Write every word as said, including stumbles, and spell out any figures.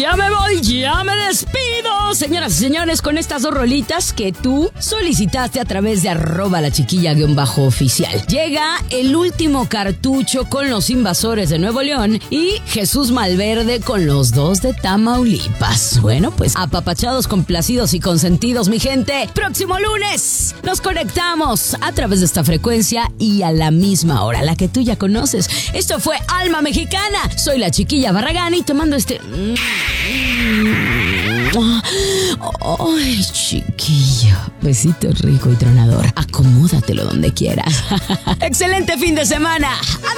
ya me voy, ya me despido. Señoras y señores, con estas dos rolitas que tú solicitaste a través de arroba la chiquilla guión bajo oficial. Llega el último cartucho con los Invasores de Nuevo León y Jesús Malverde con los dos de Tamaulipas. Bueno, pues apapachados, complacidos y consentidos, mi gente. Próximo lunes nos conectamos a través de esta frecuencia y a la misma hora, la que tú ya conoces. Esto fue Alma Mexicana. Soy la chiquilla Barragán y te mando este... Ay, chiquillo, besito rico y tronador. Acomódatelo donde quieras. Excelente fin de semana.